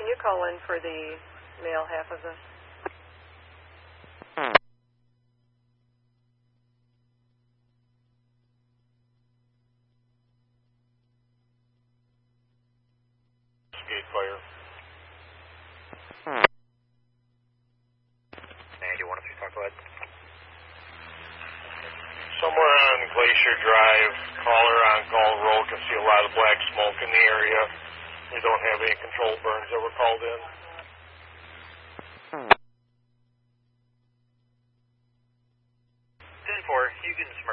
can you call in for the male half of this? Gate fire. 91, talk ahead. Somewhere on Glacier Drive, caller on call roll, can see a lot of black smoke in the area. We don't have any control burns that were called in. 10-4, Hugin's